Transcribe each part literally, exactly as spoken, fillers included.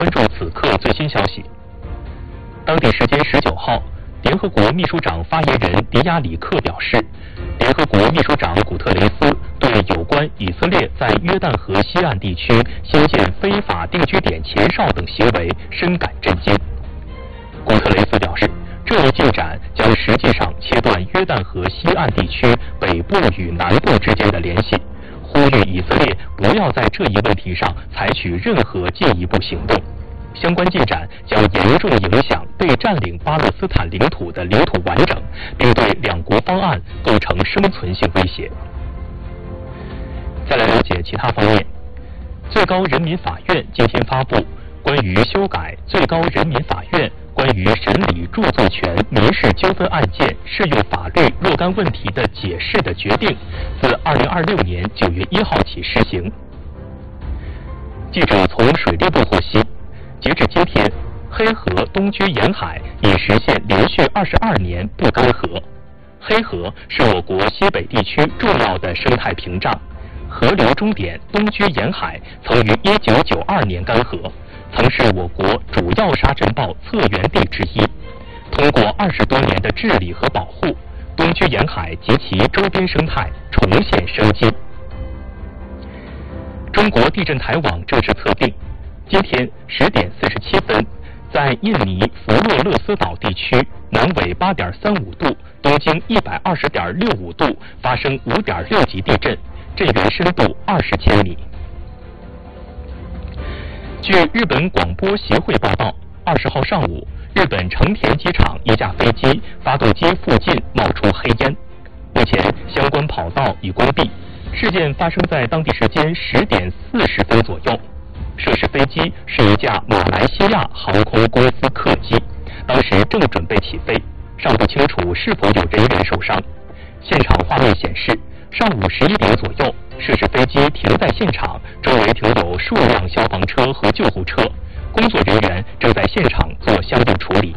关注此刻最新消息。当地时间十九号，联合国秘书长发言人迪亚里克表示，联合国秘书长古特雷斯对有关以色列在约旦河西岸地区兴建非法定居点前哨等行为深感震惊。古特雷斯表示，这一进展将实际上切断约旦河西岸地区北部与南部之间的联系，呼吁以色列不要在这一问题上采取任何进一步行动。相关进展将严重影响被占领巴勒斯坦领土的领土完整，并对两国方案构成生存性威胁。再来了解其他方面，最高人民法院今天发布关于修改最高人民法院关于审理著作权民事纠纷案件适用法律若干问题的解释的决定，自二零二六年九月一号起施行。记者从水利部获悉，截至今天，黑河东居沿海已实现连续二十二年不干涸。黑河是我国西北地区重要的生态屏障，河流终点东居沿海曾于一九九二年干涸，曾是我国主要沙尘暴策源地之一。通过二十多年的治理和保护，东居沿海及其周边生态重现生机。中国地震台网正式测定，今天十点四十七分，在印尼弗洛勒斯岛地区南纬八点三五度、东经一百二十点六五度发生五点六级地震，震源深度二十千米。据日本广播协会报道，二十号上午，日本成田机场一架飞机发动机附近冒出黑烟，目前相关跑道已关闭。事件发生在当地时间十点四十分左右。涉事飞机是一架马来西亚航空公司客机，当时正准备起飞，尚不清楚是否有人员受伤。现场画面显示，上午十一点左右，涉事飞机停在现场，周围停有数辆消防车和救护车，工作人员正在现场做相应处理。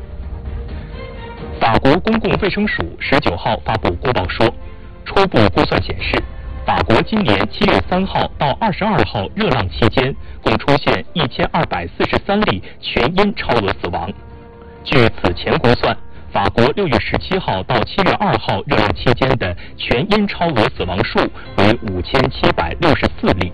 法国公共卫生署十九号发布公报说，初步估算显示，法国今年七月三号到二十二号热浪期间，共出现一千二百四十三例全因超额死亡。据此前估算，法国六月十七号到七月二号热浪期间的全因超额死亡数为五千七百六十四例。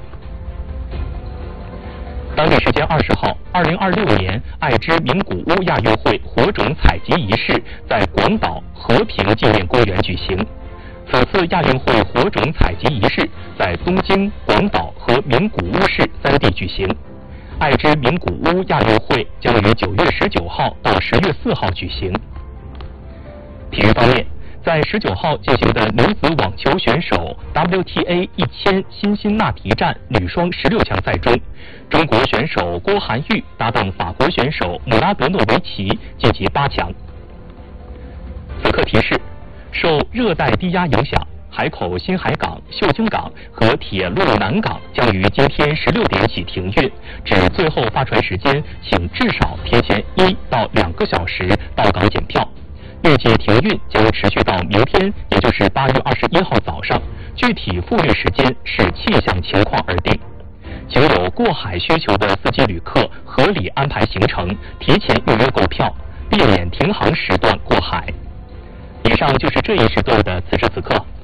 当地时间二十号，二零二六年爱知名古屋亚运会火种采集仪式在广岛和平纪念公园举行。此次亚运会火种采集仪式在东京、广岛和名古屋市三地举行。爱知名古屋亚运会将于九月十九号到十月四号举行。体育方面，在十九号进行的女子网球选手 W T A 一千辛辛那提站女双十六强赛中，中国选手郭涵玉搭档法国选手姆拉德诺维奇晋级八强。此刻提示，受热带低压影响，海口新海港、秀晶港和铁路南港将于今天十六点起停运，至最后发船时间，请至少提前一到两个小时到港检票。预计停运将持续到明天，也就是八月二十一号早上，具体复运时间视气象情况而定。请有过海需求的司机旅客合理安排行程，提前预约购票，避免停航时段过海。以上就是这一时段的此时此刻。